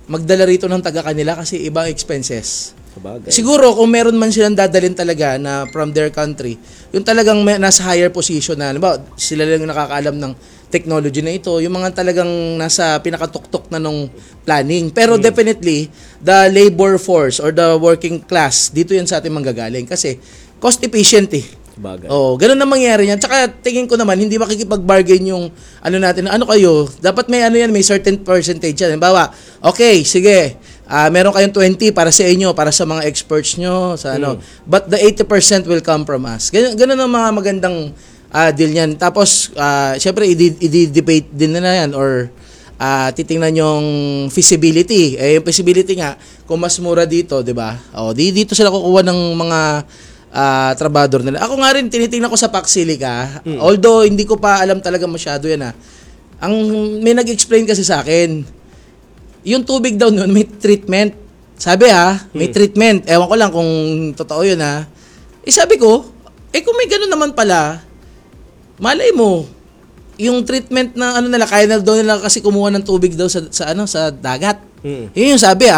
magdala rito ng taga kanila kasi ibang expenses. Sabagay. Siguro kung meron man silang dadalhin talaga na from their country, yung talagang nasa higher position na, halimbawa, sila lang yung nakakaalam ng technology na ito, yung mga talagang nasa pinakatuktok na nung planning. Pero definitely, the labor force or the working class, dito yan sa ating manggagaling kasi cost efficient eh. Sabagay. Oh, ganun na mangyari yan. Tsaka tingin ko naman hindi makikipag-bargain yung ano natin, ano kayo, dapat may ano yan, may certain percentage yan. Halimbawa, okay, sige. Meron kayong 20 para sa inyo, para sa mga experts nyo, sa ano. But the 80% will come from us. Ganun ang mga magandang deal niyan. Tapos, syempre, i-debate din na yan or titingnan yung feasibility. Yung feasibility nga, kung mas mura dito, di ba? Dito sila kukuha ng mga trabador nila. Ako nga rin, tinitingnan ko sa Pax Silica. Although, hindi ko pa alam talaga masyado yan may nag-explain kasi sa akin, yung tubig daw nun, may treatment. Sabi may treatment. Ewan ko lang kung totoo yun sabi ko, kung may ganun naman pala, malay mo, yung treatment na ano nila, kaya na daw nila kasi kumuha ng tubig daw sa dagat. Yun yung sabi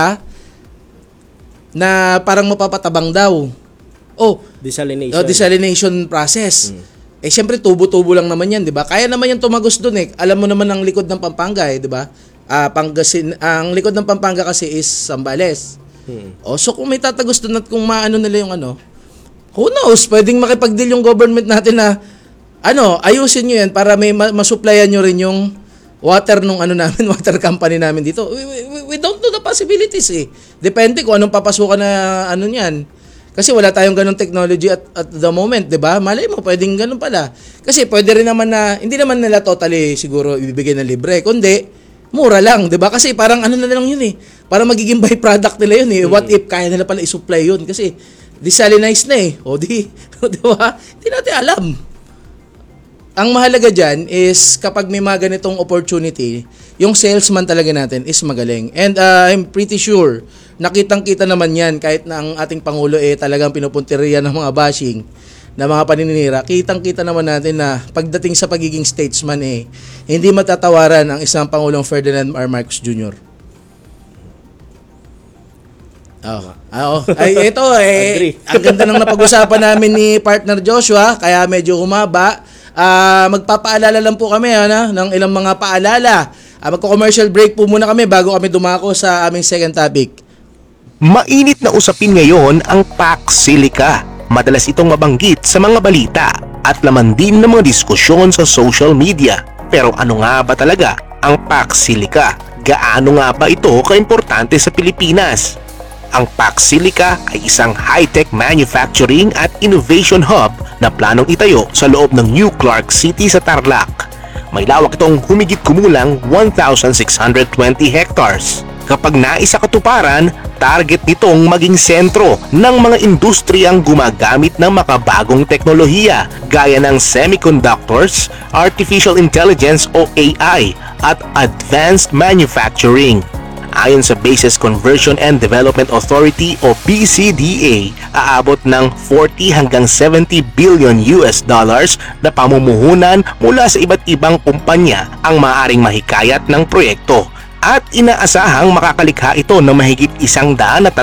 na parang mapapatabang daw. Desalination. Desalination process. Siyempre tubo-tubo lang naman yan, di ba? Kaya naman yung tumagos doon Alam mo naman ang likod ng Pampanga di ba? Ang likod ng Pampanga kasi is Zambales. So kung may tatagos doon at kung maano nila yung who knows, pwedeng makipag-deal yung government natin na ayusin nyo yan para may masupplyan nyo rin yung water nung namin, water company namin dito. We don't know the possibilities Depende kung anong papasukan na niyan. Kasi wala tayong ganung technology at the moment, 'di ba? Malay mo pwedeng ganun pala. Kasi pwede rin naman na hindi naman nila totally siguro ibibigay na libre, kundi mura lang, 'di ba? Kasi parang na lang 'yun Para magiging byproduct nila 'yun What if kaya nila pala i-supply 'yun kasi desalinized na di ba? Hindi natin alam. Ang mahalaga dyan is kapag may mga ganitong opportunity, yung salesman talaga natin is magaling. And I'm pretty sure, nakitang-kita naman yan kahit na ang ating Pangulo talagang pinupunteriya ng mga bashing, na mga paninira. Kitang-kita naman natin na pagdating sa pagiging statesman hindi matatawaran ang isang Pangulong Ferdinand R. Marcos Jr. Ito ang ganda ng napag-usapan namin ni partner Joshua, kaya medyo humaba. Magpapaalala lang po kami ng ilang mga paalala. Magko-commercial break po muna kami bago kami dumako sa aming second topic. Mainit na usapin ngayon ang Pax Silica. Madalas itong mabanggit sa mga balita at laman din ng mga diskusyon sa social media. Pero ano nga ba talaga ang Pax Silica? Gaano nga ba ito kaimportante sa Pilipinas? Ang Pax Silica ay isang high-tech manufacturing at innovation hub na planong itayo sa loob ng New Clark City sa Tarlac. May lawak itong humigit kumulang 1,620 hectares. Kapag naisa katuparan, target nitong maging sentro ng mga industriyang gumagamit ng makabagong teknolohiya gaya ng semiconductors, artificial intelligence o AI at advanced manufacturing. Ayon sa Bases Conversion and Development Authority o BCDA, aabot ng 40 hanggang 70 billion US dollars na pamumuhunan mula sa iba't ibang kumpanya ang maaaring mahikayat ng proyekto. At inaasahang makakalikha ito ng mahigit 130,000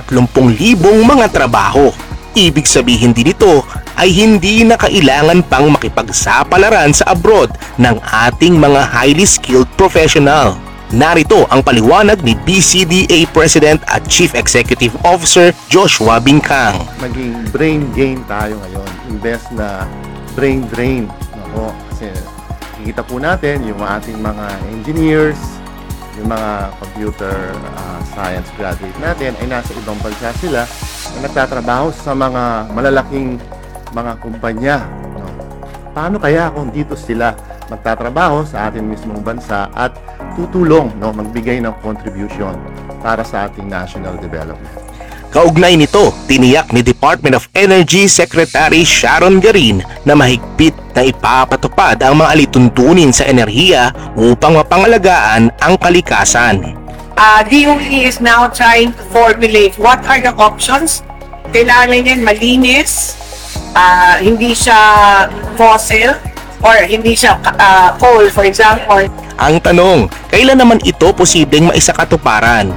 mga trabaho. Ibig sabihin din ito ay hindi na kailangan pang makipagsapalaran sa abroad ng ating mga highly skilled professional. Narito ang paliwanag ni BCDA President at Chief Executive Officer Joshua Bincang. Maging brain gain tayo ngayon, imbes na brain drain. Kasi kikita po natin yung ating mga engineers, yung mga computer science graduate natin ay nasa ibang bansa sila na nagtatrabaho sa mga malalaking mga kumpanya. Paano kaya kung dito sila magtatrabaho sa ating mismong bansa at tutulong magbigay ng contribution para sa ating national development? Kaugnay nito, tiniyak ni Department of Energy Secretary Sharon Garin na mahigpit na ipapatupad ang mga alituntunin sa enerhiya upang mapangalagaan ang kalikasan. DOE is now trying to formulate what are the options. Kailangan yan malinis, hindi siya fossil, or hindi siya coal, for example. Ang tanong, kailan naman ito posibleng maisakatuparan?